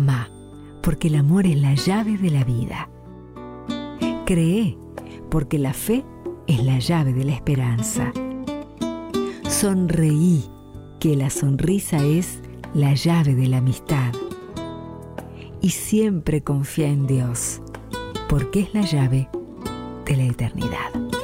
Amá, porque el amor es la llave de la vida. Cree, porque la fe es la llave de la esperanza. Sonreí, que la sonrisa es la llave de la amistad. Y siempre confía en Dios, porque es la llave de la eternidad.